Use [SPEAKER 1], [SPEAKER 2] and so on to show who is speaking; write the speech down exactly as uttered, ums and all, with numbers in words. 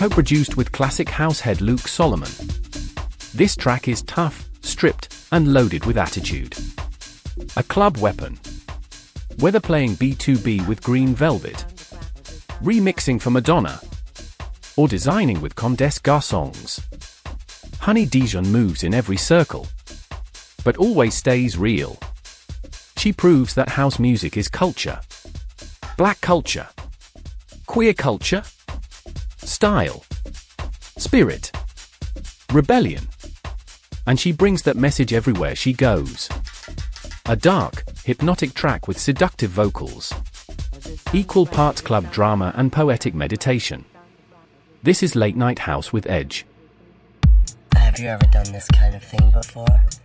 [SPEAKER 1] co-produced with classic house head Luke Solomon. This track is tough, stripped, and loaded with attitude. A club weapon. Whether playing B two B with Green Velvet, remixing for Madonna, or designing with Comme des Garçons, Honey Dijon moves in every circle, but always stays real. She proves that house music is culture. Black culture. Queer culture. Style. Spirit. Rebellion. And she brings that message everywhere she goes. A dark, hypnotic track with seductive vocals. Equal parts club drama and poetic meditation. This is Late Night House with Edge.
[SPEAKER 2] Have you ever done this kind of thing before?